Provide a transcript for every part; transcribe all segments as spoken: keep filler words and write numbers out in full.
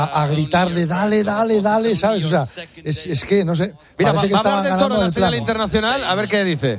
a, a gritarle, dale, dale, dale, ¿sabes? O sea, es, es que, no sé. Mira, va, que va a hablar del Toro en la señal plano. internacional, a ver qué dice.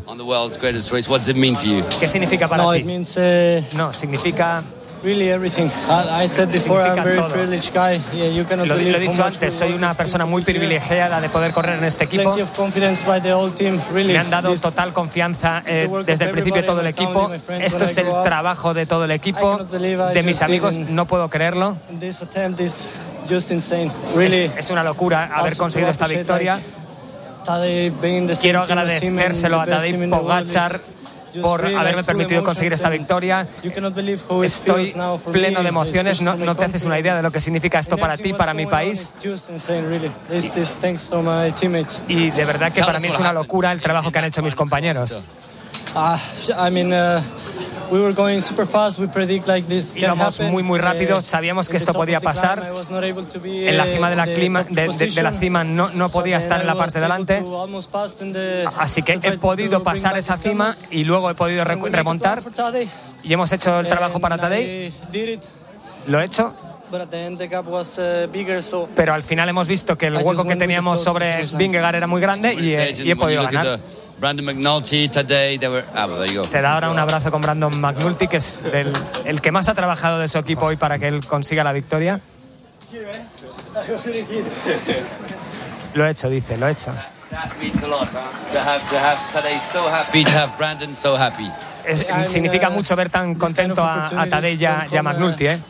¿Qué significa para no, ti? It means, uh, no, significa... Really everything. I, I said before I'm a very privileged guy. Yeah, you cannot lo, believe lo he dicho antes, soy una persona muy privilegiada de poder correr en este equipo. Plenty of confidence by the whole team. Really, me han dado total confianza eh, desde el principio todo el equipo. Esto es el trabajo de todo el equipo, de mis amigos, no puedo creerlo. This attempt is just insane. Really, es, es una locura haber conseguido esta victoria. Quiero agradecérselo a Tadej Pogačar por haberme permitido conseguir esta victoria. Estoy pleno de emociones, no, no te haces una idea de lo que significa esto para ti, para mi país. Y de verdad que para mí es una locura el trabajo que han hecho mis compañeros. Íbamos muy muy rápido, sabíamos que esto podía pasar. En la cima de la, clima, de, de, de la cima no, no podía estar en la parte de delante, así que he podido pasar esa cima y luego he podido re- remontar y hemos hecho el trabajo para Tadej. Lo he hecho, pero al final hemos visto que el hueco que teníamos sobre Vingegaard era muy grande y he, y he podido ganar. Brandon McNulty, Tadej, they were... ah, well, there you go. Se da ahora un abrazo con Brandon McNulty, que es el, el que más ha trabajado de su equipo hoy para que él consiga la victoria. Lo he hecho, dice, lo he hecho. That means a lot, huh? To have, to have Tadej so happy, to have Brandon so happy. Es, significa mucho ver tan contento a, a Tadej y a, y a McNulty, ¿eh?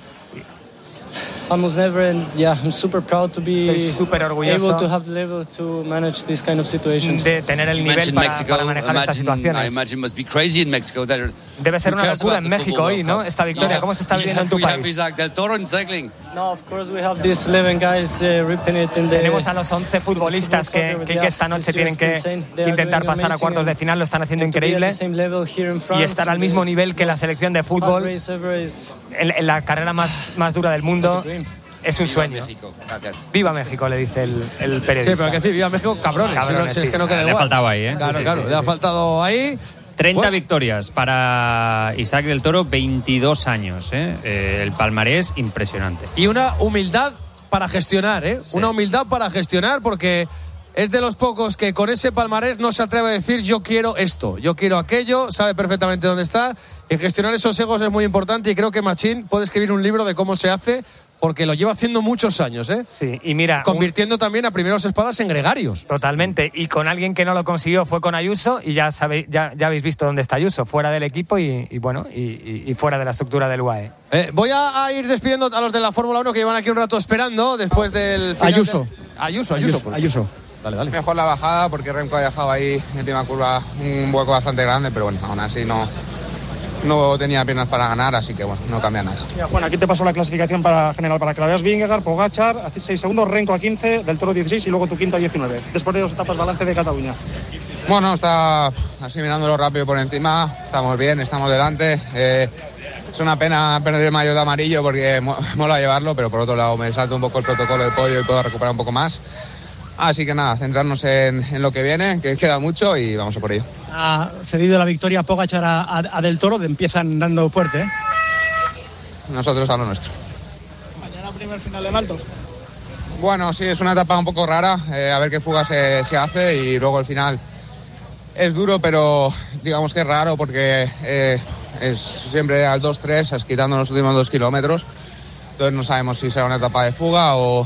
Almost never, and yeah, I'm super proud to be able to have the level to manage this kind of situations. De tener el nivel para, Mexico, para manejar imagine, estas situaciones. I imagine must be crazy in Mexico. Debe ser una locura en México hoy, ¿no? Esta victoria, ¿cómo se está viviendo en tu país? Del Toro en cycling. No, of course we have these eleven guys uh, ripping it in the... Tenemos a los once futbolistas que, que, que esta noche tienen que intentar pasar a cuartos de final, lo están haciendo increíble y estar al mismo nivel que la selección de fútbol en, en la carrera más, más dura del mundo. Es un sueño. Viva México, le dice el, el periodista. Sí, pero hay que decir, viva México, cabrones. cabrones si no, si sí. es que no queda le igual. ha faltado ahí, ¿eh? Claro, sí, claro, sí, le sí. ha faltado ahí. treinta bueno. victorias para Isaac del Toro, veintidós años, ¿eh? Eh, el palmarés impresionante. Y una humildad para gestionar, ¿eh? Sí. Una humildad para gestionar, porque es de los pocos que con ese palmarés no se atreve a decir yo quiero esto, yo quiero aquello, sabe perfectamente dónde está. Y gestionar esos egos es muy importante y creo que Machín puede escribir un libro de cómo se hace, porque lo lleva haciendo muchos años, ¿eh? Sí, y mira... Convirtiendo un... también a primeros espadas en gregarios. Totalmente, y con alguien que no lo consiguió fue con Ayuso, y ya sabéis, ya, ya habéis visto dónde está Ayuso, fuera del equipo y, y bueno, y, y, y fuera de la estructura del U A E. Eh, voy a, a ir despidiendo a los de la Fórmula uno que llevan aquí un rato esperando, después del... Final Ayuso. De... Ayuso. Ayuso, Ayuso. Ayuso. Ayuso. Dale, dale. Mejor la bajada, porque Remco ha dejado ahí en última curva un hueco bastante grande, pero bueno, aún así no... No tenía piernas para ganar, así que bueno, no cambia nada. Mira, Juan, aquí te pasó la clasificación para general para que la veas. Vingegaard, Pogačar, a seis segundos, Renko a quince, del Toro dieciséis y luego tu quinta a diecinueve. Después de dos etapas balance de Cataluña. Bueno, está así mirándolo rápido por encima, estamos bien, estamos delante. Eh, es una pena perder el maillot de amarillo porque mola llevarlo, pero por otro lado me salta un poco el protocolo de podio y puedo recuperar un poco más. Así que nada, centrarnos en, en lo que viene, que queda mucho y vamos a por ello. Ha cedido la victoria a Pogačar a, a, a Del Toro, empiezan dando fuerte, ¿eh? Nosotros a lo nuestro. Mañana primer final en alto. Bueno, sí, es una etapa un poco rara, eh, a ver qué fuga se, se hace y luego el final es duro, pero digamos que es raro porque eh, es siempre al dos tres, quitando los últimos dos kilómetros, entonces no sabemos si será una etapa de fuga o...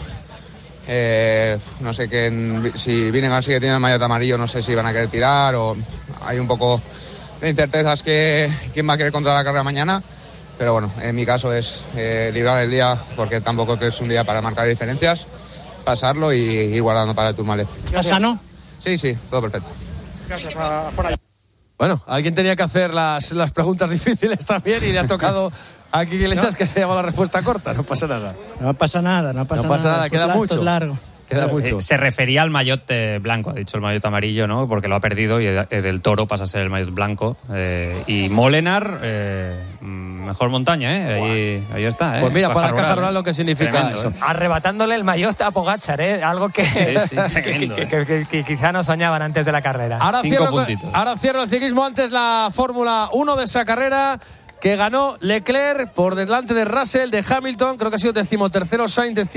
Eh, no sé qué, si Vingegaard sigue teniendo el maillot amarillo, no sé si van a querer tirar o hay un poco de incertezas que quién va a querer controlar la carrera mañana, pero bueno, en mi caso es eh, librar el día porque tampoco es un día para marcar diferencias, pasarlo y ir guardando para el Tourmalet. ¿Estás sano? Sí, sí, todo perfecto. Gracias, a, por ahí. Bueno, alguien tenía que hacer las, las preguntas difíciles también y le ha tocado aquí Iglesias, ¿no? Que se llama la respuesta corta, no pasa nada. No pasa nada, no pasa nada. No pasa nada, nada. Queda largo, mucho. Largo. Queda mucho. Eh, se refería al maillot eh, blanco, ha dicho el maillot amarillo, ¿no? Porque lo ha perdido y eh, Del Toro pasa a ser el maillot blanco. Eh, y Molenaar, eh, mejor montaña, ¿eh? Ahí, ahí está, ¿eh? Pues mira, Caja para la Caja Rural, Rural lo que significa tremendo, eso. ¿eh? Arrebatándole el maillot a Pogačar, ¿eh? Algo que, sí, sí, tremendo, que, que, que, que quizá no soñaban antes de la carrera. Ahora Cinco cierro, puntitos. ahora cierro el ciclismo, antes la Fórmula uno de esa carrera que ganó Leclerc por delante de Russell, de Hamilton, creo que ha sido decimotercero Sainz,